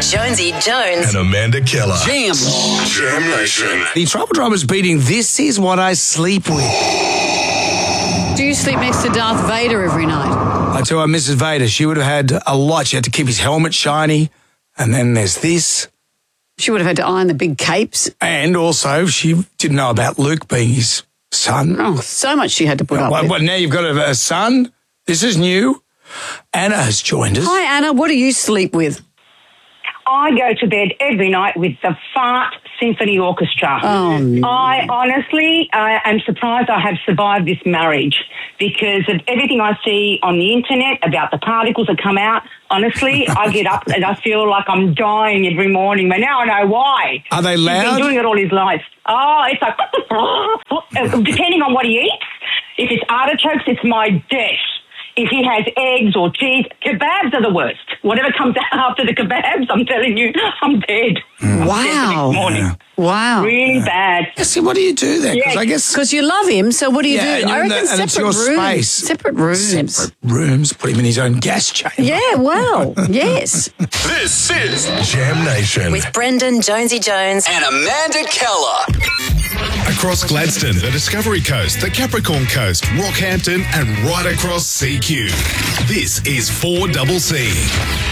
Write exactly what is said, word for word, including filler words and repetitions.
Jonesy Jones. And Amanda Keller. Jam. Jam Nation. The Trouble Drummer's beating This Is What I Sleep With. Do you sleep next to Darth Vader every night? I tell her, Missus Vader, she would have had a lot. She had to keep his helmet shiny. And then there's this. She would have had to iron the big capes. And also, she didn't know about Luke being his son. Oh, so much she had to put up Well, with. well, now you've got a, a son. This is new. Anna has joined us. Hi, Anna. What do you sleep with? I go to bed every night with the Fart Symphony Orchestra. Oh, no. I honestly uh, am surprised I have survived this marriage because of everything I see on the internet about the particles that come out. Honestly, I get up and I feel like I'm dying every morning, but now I know why. Are they He's loud? been doing it all his life. Oh, it's like, depending on what he eats, if it's artichokes, it's my death. If he has eggs or cheese, kebabs are the worst. Whatever comes out after the kebabs, I'm telling you, I'm dead. Mm. Wow. I'm dead the next morning. Yeah. Wow. Really bad. Yeah, see, what do you do then? Because Yeah. I guess... Because you love him, so what do you Yeah, do? and I you're in reckon the- and it's separate your rooms. space. Separate rooms. Separate rooms, put him in his own gas chamber. Yeah, well, yes. This is Jam Nation. With Brendan, Jonesy Jones. And Amanda Keller. Across Gladstone, the Discovery Coast, the Capricorn Coast, Rockhampton, and right across C Q. This is four C C.